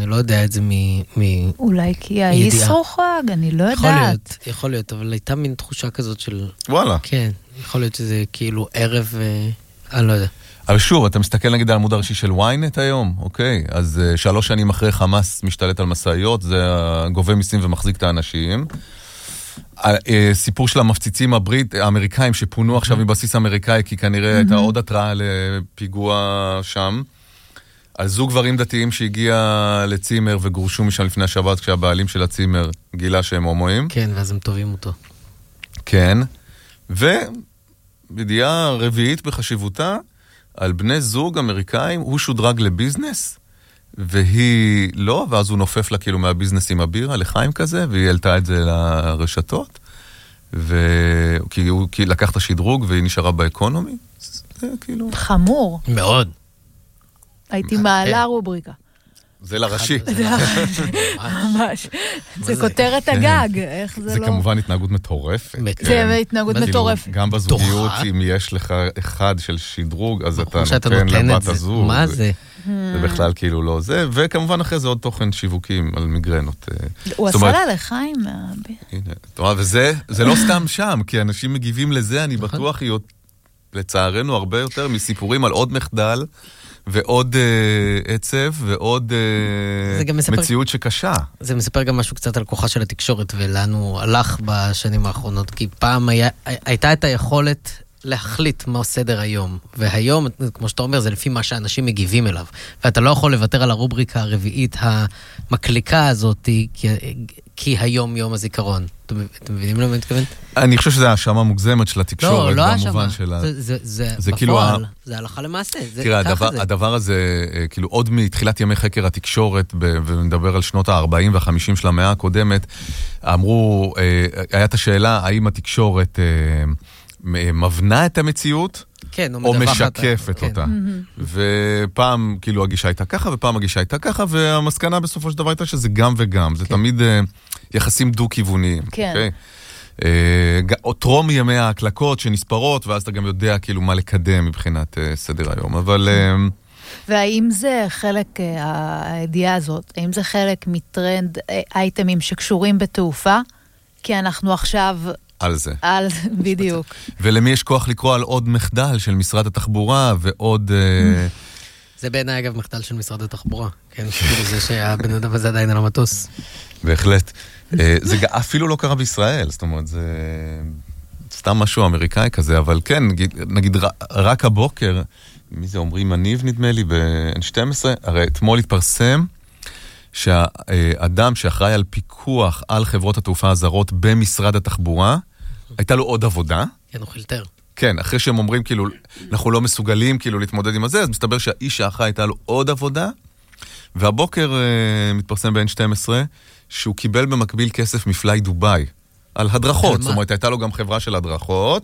אני לא יודע את זה אולי כי האיסרו חג, אני לא יודעת. יכול להיות, אבל הייתה מין תחושה כזאת של... וואלה. כן, יכול להיות שזה כאילו ערב, אני לא יודע. אבל שוב, אתה מסתכל נגיד על העמוד הראשי של וויינט היום, אוקיי? אז 3 שנים אחרי חמאס משתלט על מסעיות, זה גובה מיסים ומחזיק את האנשים. סיפור של המפציצים האמריקאים שפונו עכשיו מבסיס אמריקאי, כי כנראה הייתה עוד התראה לפיגוע שם. על זוג גברים דתיים שהגיע לצימר וגורשו משם לפני השבת, כשהבעלים של הצימר גילה שהם הומואים. כן, ואז הם טובים אותו. כן, ובידיעה רביעית בחשיבותה, על בני זוג אמריקאים, הוא שודרג לביזנס, והיא לא, ואז הוא נופף לה כאילו מהביזנס עם הבירה, לחיים כזה, והיא העלתה את זה לרשתות, כי הוא לקח את השדרוג, והיא נשארה באקונומי. זה כאילו... חמור. מאוד. הייתי מעלה רובריקה. זה לראשי. ממש. זה כותרת הגג. איך זה לא... זה כמובן התנהגות מטורפת. זה התנהגות מטורפת. גם בזוגיות, אם יש לך אחד של שדרוג, אז אתה נותן לבת הזוג. מה זה? זה בכלל כאילו לא זה, וכמובן אחרי זה עוד תוכן שיווקים על מיגרנות. הוא עשה לה לחיים. וזה לא סתם שם, כי אנשים מגיבים לזה, אני בטוח לצערנו הרבה יותר מסיפורים על עוד מחדל, ועוד עצב, ועוד מציאות שקשה. זה מספר גם משהו קצת על כוחה של התקשורת, ולנו הלך בשנים האחרונות, כי פעם הייתה את היכולת להחליט מה סדר היום, והיום, כמו שאתה אומר, זה לפי מה שאנשים מגיבים אליו, ואתה לא יכול לוותר על הרובריקה הרביעית המקליקה הזאת, כי היום יום הזיכרון. אתם מבינים למה אני מתכוון? אני חושב שזה האשמה מוגזמת של התקשורת. לא האשמה, זה בפועל, זה הלכה למעשה. תראה, הדבר הזה, כאילו עוד מתחילת ימי חקר התקשורת, ונדבר על שנות ה-40 וה-50 של המאה הקודמת, אמרו, הייתה השאלה, האם התקשורת מבנה את המציאות, כן, או משקפת אותה. ופעם כאילו הגישה הייתה ככה, ופעם הגישה הייתה ככה, והמסקנה בסופו של דבר הייתה שזה גם וגם. זה תמיד יחסים דו-כיווניים. כן. טרום ימי ההקלקות שנספרות, ואז אתה גם יודע כאילו מה לקדם מבחינת סדר היום. אבל... והאם זה חלק, הידיעה הזאת, האם זה חלק מטרנד אייטמים שקשורים בתעופה? כי אנחנו עכשיו... על זה. בדיוק. ולמי יש כוח לקרוא על עוד מחדל של משרד התחבורה ועוד... זה בעיניי אגב מחדל של משרד התחבורה. כן, כאילו זה שהבן אדם הזה עדיין על המטוס. בהחלט. זה אפילו לא קרה בישראל, זאת אומרת, זה סתם משהו אמריקאי כזה, אבל כן, נגיד רק הבוקר, מי זה אומרים מניב נדמה לי ב-N12, הרי אתמול התפרסם שהאדם שאחראי על פיקוח על חברות התעופה הזרות במשרד התחבורה, הייתה לו עוד עבודה. כן, הוא חילטר. כן, אחרי שהם אומרים כאילו, אנחנו לא מסוגלים כאילו להתמודד עם זה, אז מסתבר שהאיש האחראי הייתה לו עוד עבודה, והבוקר מתפרסם ב-N12, שהוא קיבל במקביל כסף מפליי דוביי, על הדרכות, זאת אומרת, הייתה לו גם חברה של הדרכות,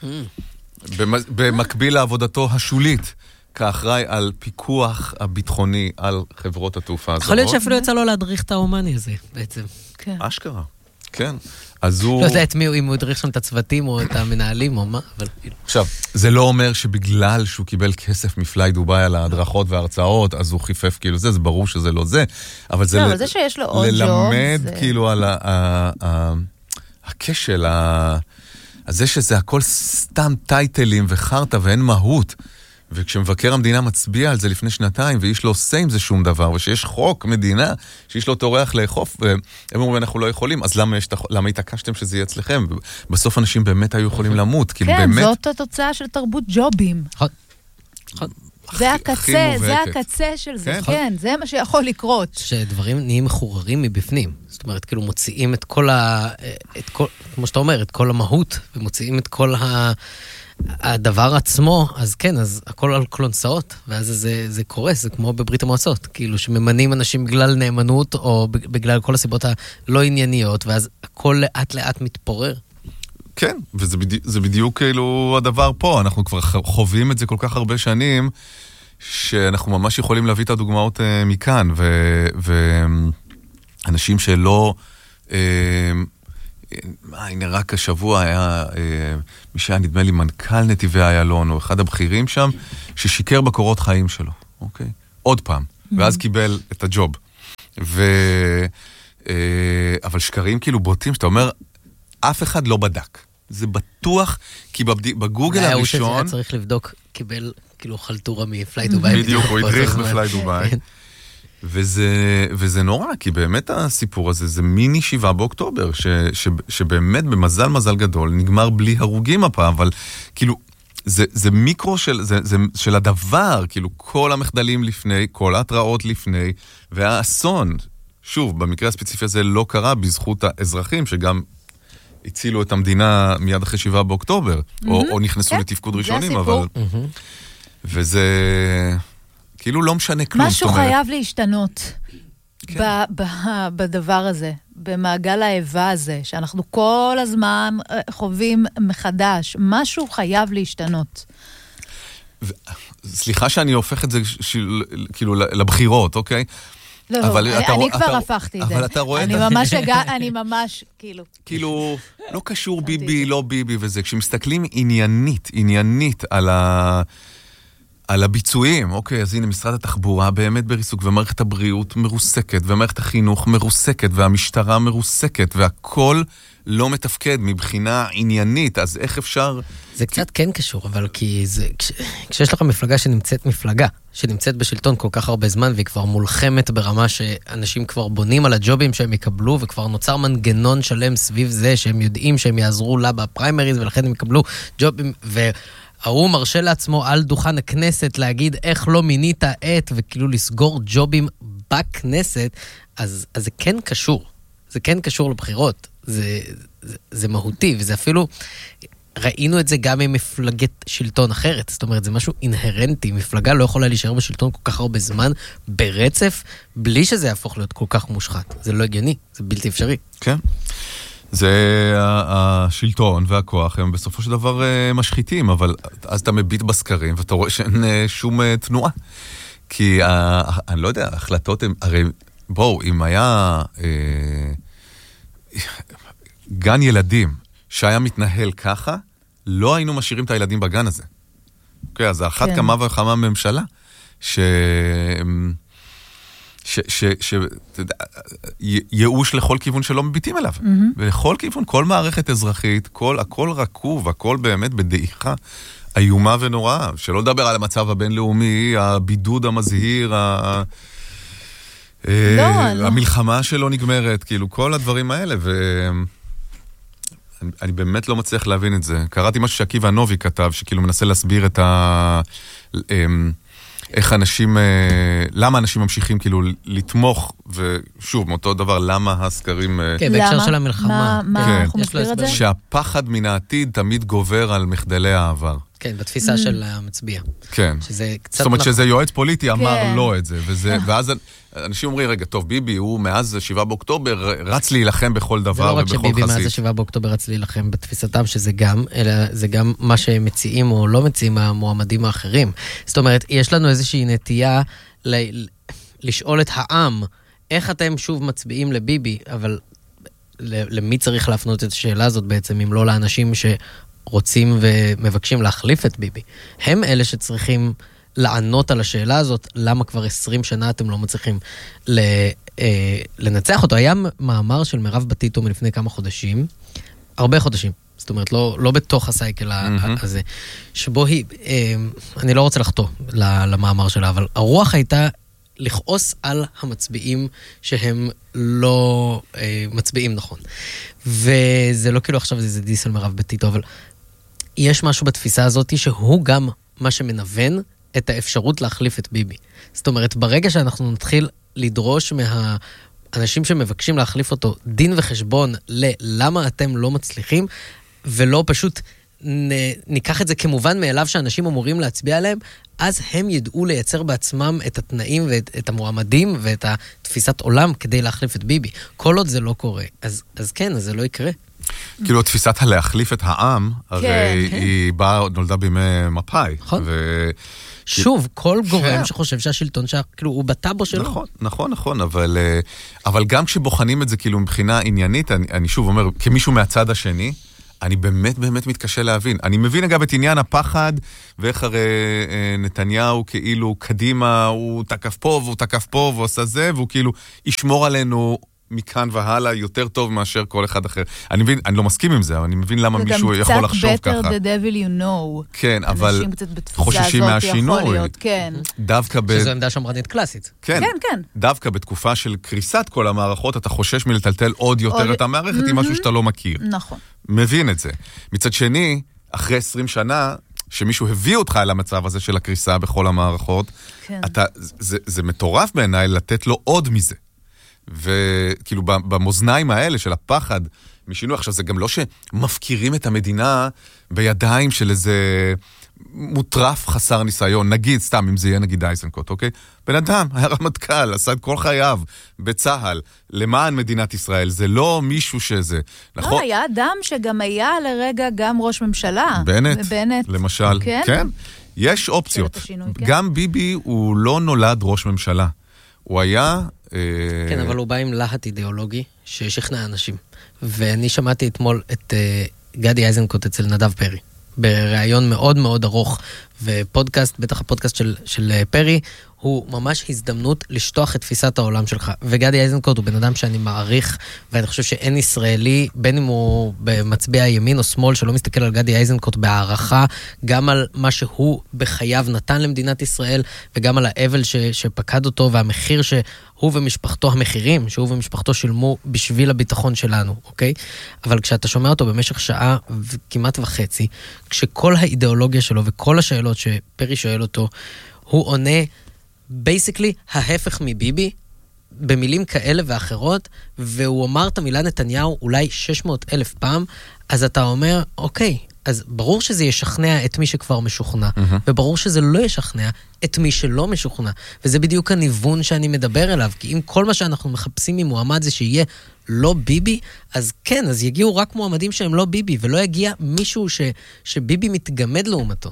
במקביל לעבודתו השולית, כאחראי על פיקוח הביטחוני על חברות התעופה הזרות. יכול להיות שאפילו יצא לו להדריך את האומני הזה, בעצם. אשכרה, כן. אז הוא... לא יודע את מי, אם הוא הדריך שם את הצוותים או את המנהלים או מה, אבל... עכשיו, זה לא אומר שבגלל שהוא קיבל כסף מפליי דוביי על ההדרכות וההרצאות, אז הוא חיפף כאילו זה ברור שזה לא זה, אבל זה... לא, זה שיש לו עוד ג'וב. ללמד כאילו על הכשל, זה שזה הכל סתם טייטלים וחרטה ואין מהות, וכשמבקר המדינה מצביע על זה לפני שנתיים, ואיש לא עושה עם זה שום דבר, ושיש חוק מדינה, שיש לו תורח לאכוף, והם אומרים, אנחנו לא יכולים, אז למה התעקשתם שזה יהיה אצלכם? בסוף אנשים באמת היו יכולים למות, כאילו כן, באמת... זאת התוצאה של תרבות ג'ובים. זה הקצה, זה הקצה של זה, כן, זה מה שיכול לקרות. שדברים נהיים מחוררים מבפנים, זאת אומרת, כאילו מוציאים את כל כמו שאתה אומר, את כל המהות, ומוציאים את כל הדבר עצמו, אז כן, אז הכל על קלונסאות, ואז זה קורס, זה כמו בברית המועצות, כאילו שממנים אנשים בגלל נאמנות, או בגלל כל הסיבות הלא ענייניות, ואז הכל לאט לאט מתפורר. כן, וזה בדיוק כאילו הדבר פה, אנחנו כבר חווים את זה כל כך הרבה שנים, שאנחנו ממש יכולים להביא את הדוגמאות מכאן, ואנשים שלא... הנה רק השבוע היה מי שהיה נדמה לי מנכ"ל נתיבי איילון, או אחד הבכירים שם, ששיקר בקורות חיים שלו, אוקיי? עוד פעם, ואז קיבל את הג'וב. אבל שקרים כאילו בוטים, שאתה אומר, אף אחד לא בדק. זה בטוח, כי בגוגל הראשון... היה צריך לבדוק, קיבל כאילו חלטורה מפליי דוביי. בדיוק, הוא הדריך בפליי דוביי. וזה נורא, כי באמת הסיפור הזה, זה מיני 7 באוקטובר, שבאמת במזל גדול, נגמר בלי הרוגים הפעם, אבל כאילו, זה מיקרו של הדבר, כאילו כל המחדלים לפני, כל ההתראות לפני, והאסון, שוב, במקרה הספציפי הזה לא קרה בזכות האזרחים, שגם הצילו את המדינה מיד אחרי 7 באוקטובר, או נכנסו לתפקוד ראשונים, אבל... וזה... כאילו לא משנה כלום. משהו חייב להשתנות בדבר הזה, במעגל האיבה הזה, שאנחנו כל הזמן חווים מחדש. משהו חייב להשתנות. סליחה שאני הופך את זה כאילו לבחירות, אוקיי? לא, אני כבר הפכתי את זה. אבל אתה רואה את זה. אני ממש, כאילו... כאילו, לא קשור ביבי, לא ביבי וזה. כשמסתכלים עניינית על הביצועים, אוקיי, אז הנה משרד התחבורה באמת בריסוק, ומערכת הבריאות מרוסקת, ומערכת החינוך מרוסקת, והמשטרה מרוסקת, והכל לא מתפקד מבחינה עניינית, אז איך אפשר... זה קצת כן קשור, אבל כי זה, כשיש לך מפלגה שנמצאת בשלטון כל כך הרבה זמן, והיא כבר מולחמת ברמה שאנשים כבר בונים על הג'ובים שהם יקבלו, וכבר נוצר מנגנון שלם סביב זה, שהם יודעים שהם יעזרו לה בפריימריז, ולכן הם יקבלו ג'ובים, הוא מרשה לעצמו על דוכן הכנסת להגיד איך לא מינית את, וכאילו לסגור ג'ובים בכנסת, אז זה כן קשור. זה כן קשור לבחירות. זה מהותי, וזה אפילו... ראינו את זה גם עם מפלגת שלטון אחרת. זאת אומרת, זה משהו אינהרנטי. מפלגה לא יכולה להישאר בשלטון כל כך הרבה זמן ברצף, בלי שזה יהפוך להיות כל כך מושחת. זה לא הגיוני, זה בלתי אפשרי. כן. זה השלטון והכוח, הם בסופו של דבר משחיתים, אבל אז אתה מביט בסקרים, ואתה רואה שאין שום תנועה. כי, אני לא יודע, ההחלטות הן, הרי בואו, אם היה גן ילדים שהיה מתנהל ככה, לא היינו משאירים את הילדים בגן הזה. אוקיי, אז אחת כמה וכמה ממשלה, ייאוש לכל כיוון שלא מביטים אליו. ולכל כיוון, כל מערכת אזרחית, הכל רקוב, הכל באמת בדעיכה איומה ונוראה. שלא לדבר על המצב הבינלאומי, הבידוד המזהיר, המלחמה שלא נגמרת, כאילו כל הדברים האלה, אני באמת לא מצליח להבין את זה. קראתי משהו שעקיבא נובי כתב, שכאילו מנסה להסביר את איך אנשים, למה אנשים ממשיכים כאילו לתמוך, ושוב, מאותו דבר, למה הסקרים... כן, בהקשר של המלחמה. מה אנחנו מסביר את זה? שהפחד מן העתיד תמיד גובר על מחדלי העבר. כן, בתפיסה של המצביע. כן. זאת אומרת שזה יועץ פוליטי אמר לא את זה, ואז אנשים אומרים, רגע, טוב, ביבי הוא מאז 7 באוקטובר רץ להילחם בכל דבר ובכל חזית. זה לא רק שביבי מאז 7 באוקטובר רץ להילחם בתפיסתם שזה גם, אלא זה גם מה שהם מציעים או לא מציעים המועמדים האחרים. זאת אומרת, יש לנו איזושהי נטייה לשאול את העם, איך אתם שוב מצביעים לביבי, אבל למי צריך להפנות את השאלה הזאת בעצם, אם לא לאנשים רוצים ומבקשים להחליף את ביבי. הם אלה שצריכים לענות על השאלה הזאת, למה כבר 20 שנה אתם לא מצליחים לנצח אותו. היה מאמר של מירב בתיתו מלפני כמה חודשים, הרבה חודשים, זאת אומרת, לא בתוך הסייקל הזה, שבו היא, אני לא רוצה לחטוא למאמר שלה, אבל הרוח הייתה לכעוס על המצביעים שהם לא מצביעים נכון. וזה לא כאילו עכשיו זה דיס על מירב בתיתו, אבל יש משהו בתפיסה הזאת שהוא גם מה שמנוון את האפשרות להחליף את ביבי. זאת אומרת, ברגע שאנחנו נתחיל לדרוש מהאנשים שמבקשים להחליף אותו דין וחשבון ללמה אתם לא מצליחים, ולא פשוט ניקח את זה כמובן מאליו שאנשים אמורים להצביע עליהם, אז הם ידעו לייצר בעצמם את התנאים ואת המועמדים ואת התפיסת עולם כדי להחליף את ביבי. כל עוד זה לא קורה, אז כן, אז זה לא יקרה. כאילו, תפיסת הלהחליף את העם, הרי היא נולדה בימי מפאי. נכון. שוב, כל גורם שחושב שהשלטון, כאילו, הוא בטאבו שלו. נכון, אבל גם כשבוחנים את זה, כאילו, מבחינה עניינית, אני שוב אומר, כמישהו מהצד השני, אני באמת באמת מתקשה להבין. אני מבין אגב את עניין הפחד, ואיך הרי נתניהו כאילו קדימה, הוא תקף פה והוא תקף פה והוא עושה זה, והוא כאילו ישמור עלינו מכאן והלאה יותר טוב מאשר כל אחד אחר. אני מבין, אני לא מסכים עם זה, אבל אני מבין למה מישהו יכול לחשוב ככה. זה גם קצת better the devil you know. כן, אבל חוששים מהשינוי. כן. דווקא שזו עמדה שמרנית קלאסית. כן, כן. דווקא בתקופה של קריסת כל המערכות, אתה חושש מלטלטל עוד יותר את המערכת עם משהו שאתה לא מכיר. נכון. מבין את זה. מצד שני, אחרי 20 שנה, שמישהו הביא אותך אל המצב הזה של הקריסה בכל המערכות, זה מטורף בעיניי לתת לו עוד מזה. וכאילו במאזניים האלה של הפחד משינוי, עכשיו זה גם לא שמפקירים את המדינה בידיים של איזה מוטרף חסר ניסיון, נגיד סתם אם זה יהיה נגיד אייזנקוט, אוקיי? בן אדם היה רמטכ"ל, עשה את כל חייו בצהל למען מדינת ישראל, זה לא מישהו שזה, נכון? לא, היה אדם שגם היה לרגע גם ראש ממשלה. בנט, למשל, כן. יש אופציות, גם ביבי הוא לא נולד ראש ממשלה, הוא היה כן, אבל הוא בא עם להט אידיאולוגי ששכנע אנשים. ואני שמעתי אתמול את גדי איזנקוט אצל נדב פרי, בראיון מאוד מאוד ארוך, ופודקאסט, בטח הפודקאסט של פרי, הוא ממש הזדמנות לשטוח את תפיסת העולם שלך. וגדי איזנקוט הוא בן אדם שאני מעריך, ואני חושב שאין ישראלי, בין אם הוא במצביע ימין או שמאל, שלא מסתכל על גדי איזנקוט בהערכה, גם על מה שהוא בחייו נתן למדינת ישראל, וגם על האבל שפקד אותו, והמחיר שהוא ומשפחתו, המחירים שהוא ומשפחתו שילמו בשביל הביטחון שלנו, אוקיי? אבל כשאתה שומע אותו במשך שעה כמעט וחצי, כשכל האידיאולוגיה שלו וכל השאלות שפרי שואל אותו, הוא עונה basically ההפך מביבי, במילים כאלה ואחרות, והוא אמר את המילה נתניהו אולי 600,000 פעם, אז אתה אומר, אוקיי, אז ברור שזה ישכנע את מי שכבר משוכנע, וברור שזה לא ישכנע את מי שלא משוכנע, וזה בדיוק הניוון שאני מדבר אליו, כי אם כל מה שאנחנו מחפשים ממועמד זה שיהיה לא ביבי, אז כן, אז יגיעו רק מועמדים שהם לא ביבי, ולא יגיע מישהו שביבי מתגמד לעומתו.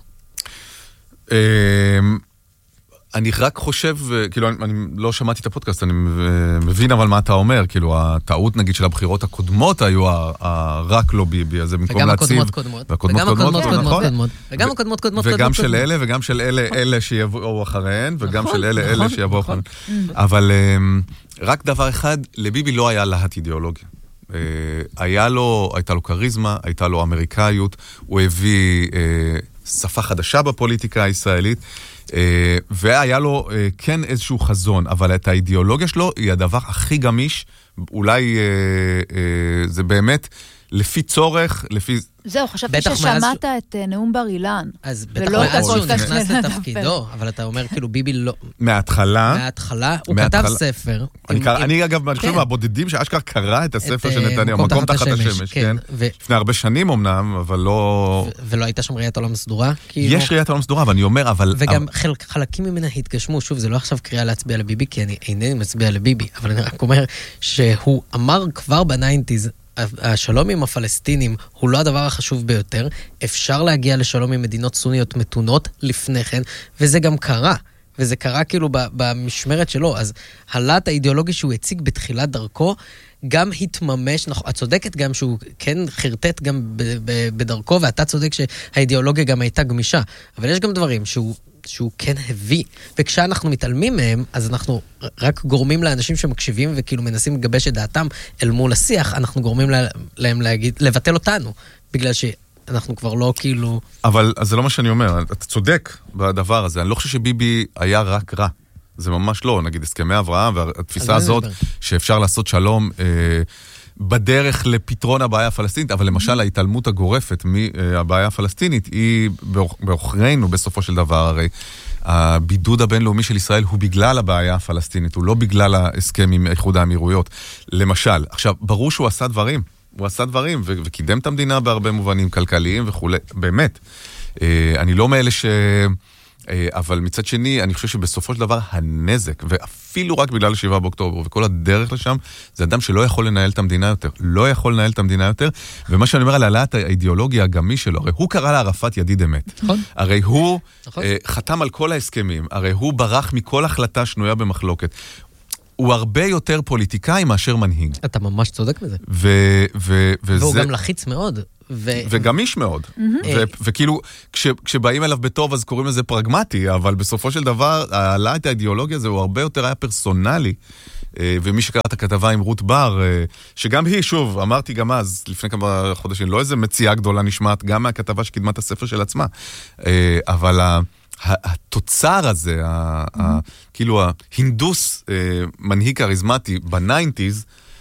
אני רק חושב, כאילו, אני לא שמעתי את הפודקאסט, אני מבין אבל מה אתה אומר, כאילו, הטעות נגיד של הבחירות הקודמות היו רק לא ביבי, אז זה במקום להציב... וגם הקודמות קודמות. וגם של אלה, וגם של אלה שיבואו אחריהן, וגם של אלה שיבואו אחריהן. אבל רק דבר אחד, לביבי לא היה להט אידיאולוגיה. הייתה לו קריזמה, הייתה לו אמריקאיות, הוא הביא שפה חדשה בפוליטיקה הישראלית, והיה לו כן איזשהו חזון, אבל את האידיאולוגיה שלו היא הדבר הכי גמיש, אולי זה באמת לפי צורך, לפי... זהו, חשבתי ששמעת את נאום בר אילן. אז בטח מאז שהוא נכנס לתפקידו, אבל אתה אומר כאילו ביבי לא... מההתחלה, הוא כתב ספר. אני אגב, אני חושב מהבודדים שאשכרה קרא את הספר של נתניהו, מקום תחת השמש, כן. לפני הרבה שנים אמנם, אבל לא... ולא הייתה שם ראיית עולם סדורה? יש ראיית עולם סדורה, ואני אומר, אבל... וגם חלקים ממנה התגשמו, שוב, זה לא עכשיו קריאה להצביע לביבי, כי אני אינני מצביע לביבי, אבל אני רק אומר שהוא אמר כבר ב-90s, השלום עם הפלסטינים הוא לא הדבר החשוב ביותר, אפשר להגיע לשלום עם מדינות סוניות מתונות לפני כן, וזה גם קרה, וזה קרה כאילו במשמרת שלו, אז הלהט האידיאולוגי שהוא הציג בתחילת דרכו, גם התממש, את צודקת גם שהוא כן חרטט גם בדרכו, ואתה צודק שהאידיאולוגיה גם הייתה גמישה, אבל יש גם דברים שהוא כן הביא, וכשאנחנו מתעלמים מהם, אז אנחנו רק גורמים לאנשים שמקשיבים וכאילו מנסים לגבש את דעתם אל מול השיח, אנחנו גורמים להם לבטל אותנו, בגלל שאנחנו כבר לא כאילו... אבל זה לא מה שאני אומר, אתה צודק בדבר הזה, אני לא חושב שביבי היה רק רע, זה ממש לא, נגיד הסכמי אברהם, והתפיסה הזאת שאפשר לעשות שלום בדרך לפתרון הבעיה הפלסטינית, אבל למשל ההתעלמות הגורפת מהבעיה הפלסטינית היא באוכרינו בסופו של דבר, הרי הבידוד הבינלאומי של ישראל הוא בגלל הבעיה הפלסטינית, הוא לא בגלל ההסכם עם איחוד האמירויות. למשל, עכשיו, ברור שהוא עשה דברים, וקידם את המדינה בהרבה מובנים כלכליים וכו', באמת. אני לא מאלה אבל מצד שני, אני חושב שבסופו של דבר הנזק, ואפילו רק בגלל 7 באוקטובר, וכל הדרך לשם, זה אדם שלא יכול לנהל את המדינה יותר, ומה שאני אומר על העלאת האידיאולוגיה הגמי שלו, הרי הוא קרא לערפאת ידיד אמת. הרי הוא חתם על כל ההסכמים, הרי הוא ברח מכל החלטה שנויה במחלוקת. הוא הרבה יותר פוליטיקאי מאשר מנהיג. אתה ממש צודק בזה. והוא גם לחיץ מאוד. וגם איש מאוד. וכאילו, כשבאים אליו בטוב, אז קוראים לזה פרגמטי, אבל בסופו של דבר, העלאת האידיאולוגיה הזה הוא הרבה יותר היה פרסונלי, ומי שקרא את הכתבה עם רות בר, שגם היא, שוב, אמרתי גם אז, לפני כמה חודשים, לא איזה מציאה גדולה נשמעת, גם מהכתבה שקידמה את הספר של עצמה, אבל התוצר הזה, כאילו ההינדוס מנהיג כריזמטי בניינטיז,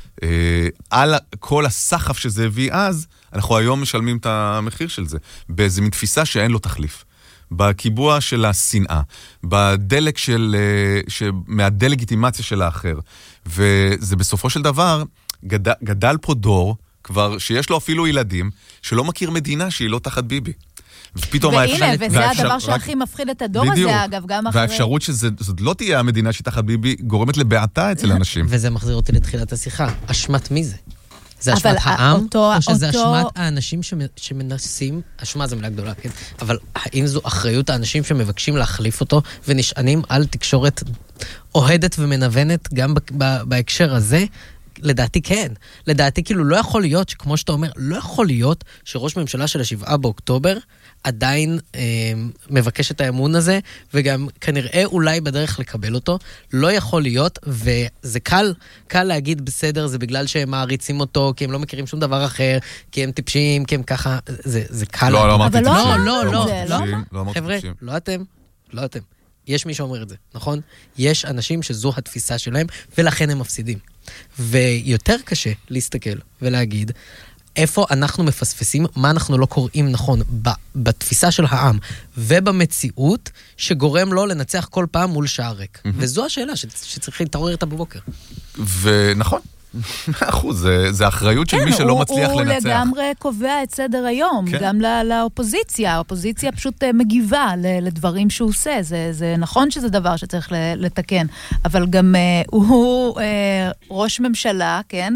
על כל הסחף שזה הביא אז, אנחנו היום משלמים את המחיר של זה, באיזו מתפיסה שאין לו תחליף. בקיבוע של השנאה, בדלק מהדלגיטימציה של האחר. וזה בסופו של דבר, גדל פה דור, כבר שיש לו אפילו ילדים, שלא מכיר מדינה שהיא לא תחת ביבי. והנה, וזה הדבר שהכי מפחיד את הדור הזה, אגב, גם אחרי... והאפשרות שזאת לא תהיה המדינה שהיא תחת ביבי, גורמת לבעתה אצל אנשים. וזה מחזיר אותי לתחילת השיחה. אשמת מי זה? זה אשמת העם, או שזה אשמת האנשים שמנסים, אשמה זו מילה גדולה, כן? אבל האם זו אחריות האנשים שמבקשים להחליף אותו, ונשענים על תקשורת אוהדת ומנוונת גם בהקשר הזה? לדעתי כן. לדעתי כאילו לא יכול להיות, כמו שאתה אומר, לא יכול להיות שראש ממשלה של 7 באוקטובר עדיין מבקש את האמון הזה, וגם כנראה אולי בדרך לקבל אותו. לא יכול להיות, וזה קל להגיד בסדר, זה בגלל שהם מעריצים אותו, כי הם לא מכירים שום דבר אחר, כי הם טיפשים, כי הם ככה, זה קל. לא אמרתי טיפשים. לא. חבר'ה, לא אתם. יש מי שאומר את זה, נכון? יש אנשים שזו התפיסה שלהם, ולכן הם מפסידים. ויותר קשה להסתכל ולהגיד, איפה אנחנו מפספסים, מה אנחנו לא קוראים נכון בתפיסה של העם, ובמציאות שגורם לו לנצח כל פעם מול שער ריק. וזו השאלה שצריך להתעורר איתה בבוקר. ונכון. 100%, זה אחריות של מי שלא מצליח לנצח. הוא לגמרי קובע את סדר היום, גם לאופוזיציה. האופוזיציה פשוט מגיבה לדברים שהוא עושה. זה נכון שזה דבר שצריך לתקן, אבל גם הוא ראש ממשלה, כן,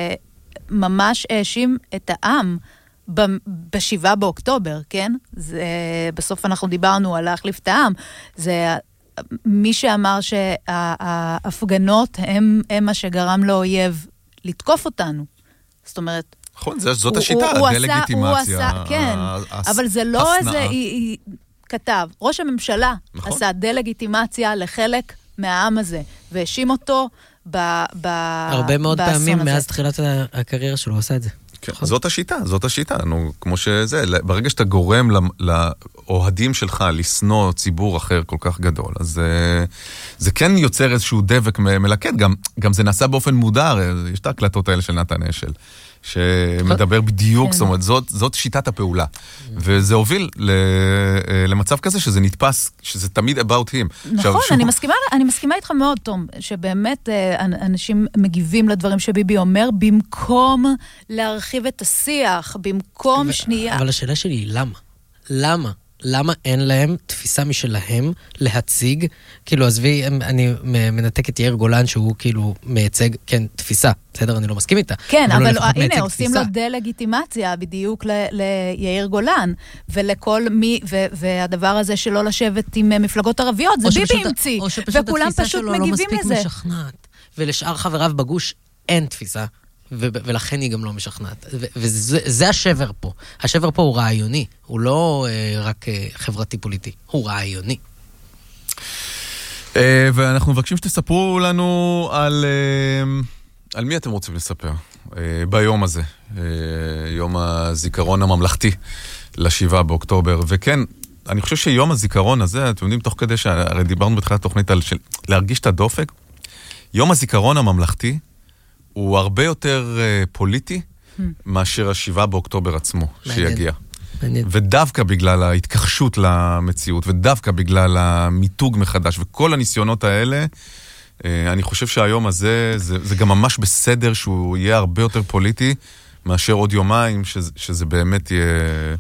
שממש האשים את העם ב7 באוקטובר, כן? בסוף אנחנו דיברנו על להחליף את העם. זה מי שאמר שההפגנות הם מה שגרם לאויב לתקוף אותנו. זאת אומרת... נכון, זאת השיטה, הדלגיטימציה. כן, אבל זה לא איזה... כתב, ראש הממשלה עשה דלגיטימציה לחלק מהעם הזה, והאשים אותו הרבה מאוד פעמים מאז תחילת הקריירה שלו עושה את זה. זאת השיטה, כמו שזה, ברגע שאתה גורם לאוהדים שלך לשנוא ציבור אחר כל כך גדול, אז זה כן יוצר איזשהו דבק מלכד, גם זה נעשה באופן מודע, יש את ההקלטות האלה של נתן אשל, שמדבר בדיוק, זאת אומרת, זאת שיטת הפעולה, וזה הוביל למצב כזה שזה נתפס, שזה תמיד about him. נכון, אני מסכימה איתך מאוד, תום, שבאמת אנשים מגיבים לדברים שביבי אומר, במקום להרחיב את השיח, במקום שנייה. אבל השאלה שלי היא למה? למה אין להם תפיסה משלהם להציג, כאילו עזבי, אני מנתק את יאיר גולן שהוא כאילו מייצג, כן, תפיסה, בסדר, אני לא מסכים איתה. כן, אבל הנה, עושים לו דלגיטימציה בדיוק ליאיר גולן, ולכל מי, והדבר הזה שלא לשבת עם מפלגות ערביות, זה ביבי המציא, וכולם פשוט מגיבים לזה. ולשאר חבריו בגוש אין תפיסה. ולכן היא גם לא משכנעת. וזה השבר פה. השבר פה הוא רעיוני. הוא לא רק חברתי פוליטי. הוא רעיוני. ואנחנו מבקשים שתספרו לנו על מי אתם רוצים לספר ביום הזה. יום הזיכרון הממלכתי ל7 באוקטובר. וכן, אני חושב שיום הזיכרון הזה, אתם יודעים, תוך כדי שהרי דיברנו בתחילת התוכנית על להרגיש את הדופק, יום הזיכרון הממלכתי הוא הרבה יותר פוליטי מאשר 7 באוקטובר עצמו שיגיע. ודווקא בגלל ההתכחשות למציאות, ודווקא בגלל המיתוג מחדש, וכל הניסיונות האלה, אני חושב שהיום הזה, זה גם ממש בסדר שהוא יהיה הרבה יותר פוליטי, מאשר עוד יומיים, שזה באמת יהיה...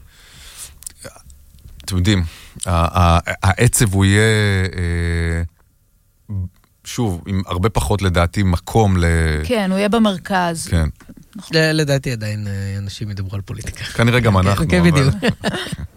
אתם יודעים, העצב הוא יהיה... שוב, עם הרבה פחות לדעתי מקום כן, הוא יהיה במרכז. כן. לדעתי עדיין אנשים ידברו על פוליטיקה. כנראה גם אנחנו. כן, בדיוק.